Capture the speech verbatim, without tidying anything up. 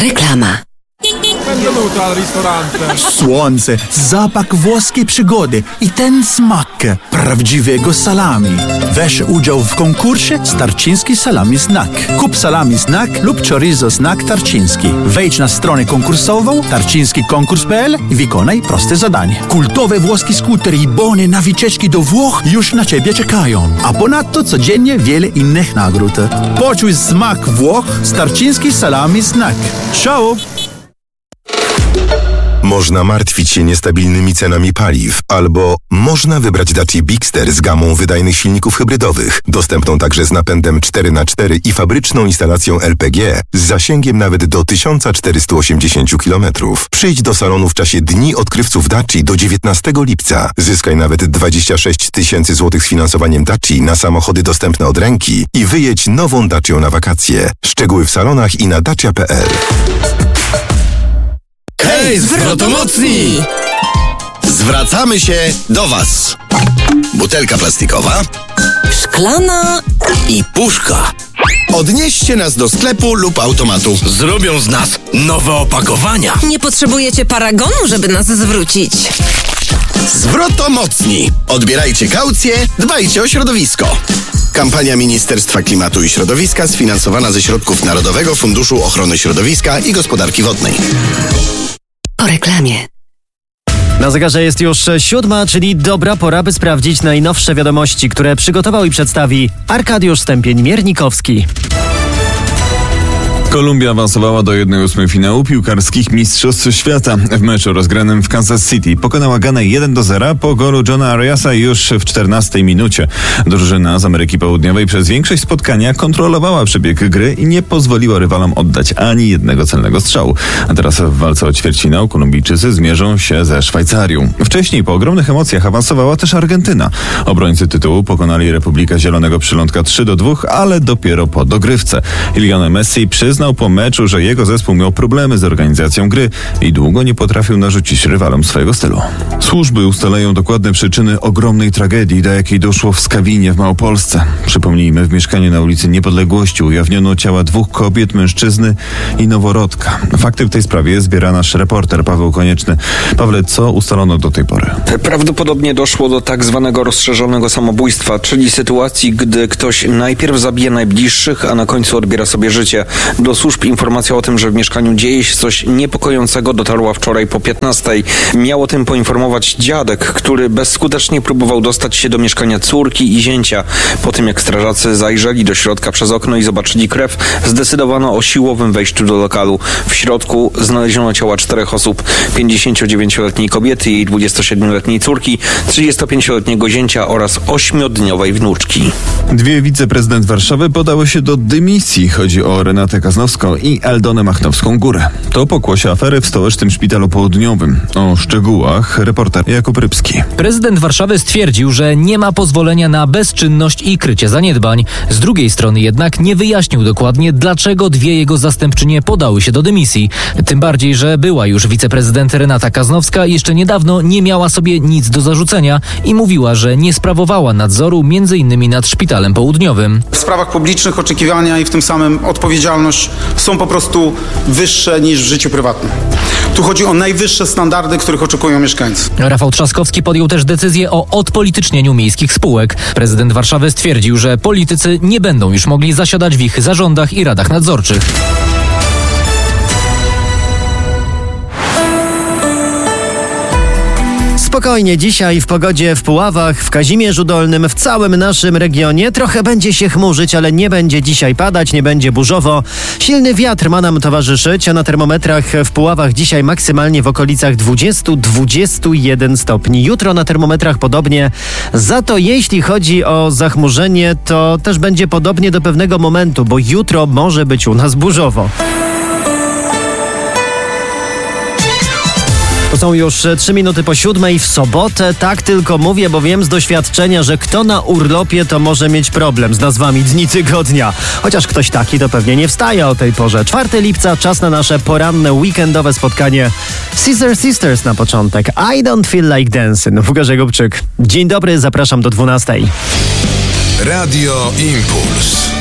Reklama. Benvenuto al ristorante. Słońce, zapach włoskiej przygody i ten smak prawdziwego salami. Weź udział w konkursie Tarczyński Salami Snack. Kup salami snack lub chorizo snack tarczyński. Wejdź na stronę konkursową tarczyński konkurs kropka p l i wykonaj proste zadanie. Kultowe włoskie skutery i bony na wycieczki do Włoch już na Ciebie czekają. A ponadto codziennie wiele innych nagród. Poczuj smak Włoch z Tarczyński Salami Snack. Ciao! Można martwić się niestabilnymi cenami paliw, albo można wybrać Dacia Bigster z gamą wydajnych silników hybrydowych, dostępną także z napędem cztery na cztery i fabryczną instalacją L P G z zasięgiem nawet do tysiąc czterysta osiemdziesiąt kilometrów. Przyjdź do salonu w czasie Dni Odkrywców Daci do dziewiętnastego lipca. Zyskaj nawet dwadzieścia sześć tysięcy złotych z finansowaniem Daci na samochody dostępne od ręki i wyjedź nową Dacią na wakacje. Szczegóły w salonach i na dacia kropka p l. Hej, zwrotomocni! Zwracamy się do Was. Butelka plastikowa, Szklana i puszka. Odnieście nas do sklepu lub automatu. Zrobią z nas nowe opakowania. Nie potrzebujecie paragonu, żeby nas zwrócić. Zwrotomocni. Odbierajcie kaucję, dbajcie o środowisko. Kampania Ministerstwa Klimatu i Środowiska sfinansowana ze środków Narodowego Funduszu Ochrony Środowiska i Gospodarki Wodnej. Po reklamie. Na zegarze jest już siódma, czyli dobra pora, by sprawdzić najnowsze wiadomości, które przygotował i przedstawi Arkadiusz Stępień-Miernikowski. Kolumbia awansowała do jednej ósmej finału piłkarskich Mistrzostw Świata. W meczu rozgranym w Kansas City pokonała Ganę jeden do zera po golu Johna Ariasa już w czternastej minucie. Drużyna z Ameryki Południowej przez większość spotkania kontrolowała przebieg gry i nie pozwoliła rywalom oddać ani jednego celnego strzału. A teraz w walce o ćwierćfinał Kolumbijczycy zmierzą się ze Szwajcarią. Wcześniej po ogromnych emocjach awansowała też Argentyna. Obrońcy tytułu pokonali Republikę Zielonego Przylądka trzy do dwóch, ale dopiero po dogrywce. Lionel Messi przyznał po meczu, że jego zespół miał problemy z organizacją gry i długo nie potrafił narzucić rywalom swojego stylu. Służby ustalają dokładne przyczyny ogromnej tragedii, do jakiej doszło w Skawinie w Małopolsce. Przypomnijmy, w mieszkaniu na ulicy Niepodległości ujawniono ciała dwóch kobiet, mężczyzny i noworodka. Fakty w tej sprawie zbiera nasz reporter Paweł Konieczny. Pawle, co ustalono do tej pory? Prawdopodobnie doszło do tak zwanego rozszerzonego samobójstwa, czyli sytuacji, gdy ktoś najpierw zabija najbliższych, a na końcu odbiera sobie życie. Do służb informacja o tym, że w mieszkaniu dzieje się coś niepokojącego, dotarła wczoraj po piętnastej. Miał o tym poinformować dziadek, który bezskutecznie próbował dostać się do mieszkania córki i zięcia. Po tym jak strażacy zajrzeli do środka przez okno i zobaczyli krew, zdecydowano o siłowym wejściu do lokalu. W środku znaleziono ciała czterech osób: pięćdziesięciodziewięcioletniej kobiety, jej dwudziestosiedmioletniej córki, trzydziestopięcioletniego zięcia oraz ośmiodniowej wnuczki. Dwie wiceprezydent Warszawy podały się do dymisji. Chodzi o Renatę Kaznowską i Aldonę Machnowską-Górę. To pokłosie afery w stołecznym szpitalu południowym. O szczegółach reporter Jakub Rybski. Prezydent Warszawy stwierdził, że nie ma pozwolenia na bezczynność i krycie zaniedbań. Z drugiej strony jednak nie wyjaśnił dokładnie, dlaczego dwie jego zastępczynie podały się do dymisji. Tym bardziej, że była już wiceprezydent Renata Kaznowska jeszcze niedawno nie miała sobie nic do zarzucenia i mówiła, że nie sprawowała nadzoru między innymi nad szpitalem południowym. W sprawach publicznych oczekiwania i w tym samym odpowiedzialność są po prostu wyższe niż w życiu prywatnym. Tu chodzi o najwyższe standardy, których oczekują mieszkańcy. Rafał Trzaskowski podjął też decyzję o odpolitycznieniu miejskich spółek. Prezydent Warszawy stwierdził, że politycy nie będą już mogli zasiadać w ich zarządach i radach nadzorczych. Spokojnie, dzisiaj w pogodzie w Puławach, w Kazimierzu Dolnym, w całym naszym regionie trochę będzie się chmurzyć, ale nie będzie dzisiaj padać, nie będzie burzowo. Silny wiatr ma nam towarzyszyć, a na termometrach w Puławach dzisiaj maksymalnie w okolicach dwadzieścia do dwudziestu jeden stopni. Jutro na termometrach podobnie. Za to jeśli chodzi o zachmurzenie, to też będzie podobnie do pewnego momentu, bo jutro może być u nas burzowo. To są już trzy minuty po siódmej w sobotę. Tak tylko mówię, bo wiem z doświadczenia, że kto na urlopie, to może mieć problem z nazwami dni tygodnia. Chociaż ktoś taki to pewnie nie wstaje o tej porze. czwartego lipca, czas na nasze poranne, weekendowe spotkanie. Scissor Sisters na początek. I don't feel like dancing. Łukasz Gubczyk. Dzień dobry, zapraszam do dwunastej. Radio Impuls.